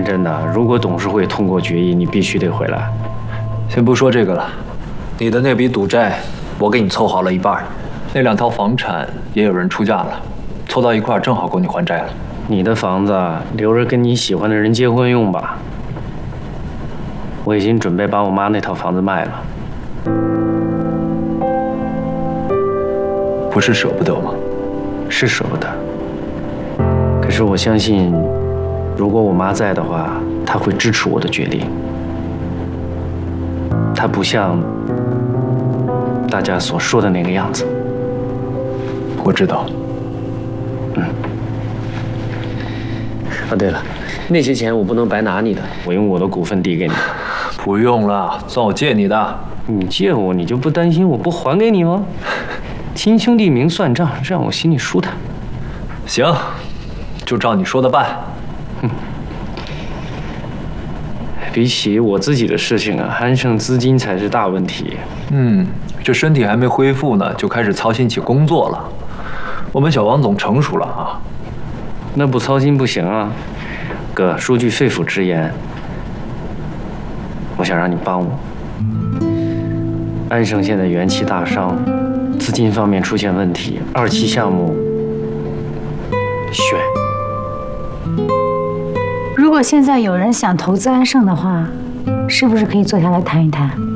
真的，如果董事会通过决议，你必须得回来。 先不说这个了，你的那笔赌债，我给你凑好了一半，那2套房产也有人出价了，凑到一块正好够你还债了。 你的房子留着跟你喜欢的人结婚用吧。我已经准备把我妈那套房子卖了。 不是舍不得吗？ 是舍不得。可是我相信，如果我妈在的话，她会支持我的决定。她不像大家所说的那个样子。 我知道。 啊，对了，那些钱我不能白拿你的，我用我的股份抵给你。 不用了，算我借你的。 你借我，你就不担心我不还给你吗？亲兄弟明算账，让我心里舒坦。 行，就照你说的办。 比起我自己的事情啊，安盛资金才是大问题。 这身体还没恢复呢，就开始操心起工作了。我们小王总成熟了啊。 那不操心不行啊，哥，说句肺腑之言，我想让你帮我。安盛现在元气大伤，资金方面出现问题，2期项目选。 如果现在有人想投资安盛的话，是不是可以坐下来谈一谈？